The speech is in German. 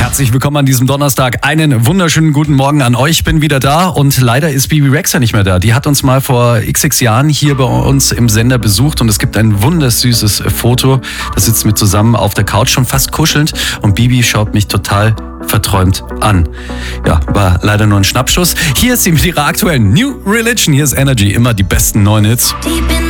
Herzlich willkommen an diesem Donnerstag. Einen wunderschönen guten Morgen an euch. Ich bin wieder da und leider ist Bebe Rexha nicht mehr da. Die hat uns mal vor xx Jahren hier bei uns im Sender besucht und es gibt ein wundersüßes Foto. Da sitzen wir zusammen auf der Couch, schon fast kuschelnd und Bibi schaut mich total verträumt an. Ja, war leider nur ein Schnappschuss. Hier ist sie mit ihrer aktuellen New Religion. Hier ist Energy, immer die besten neuen Hits.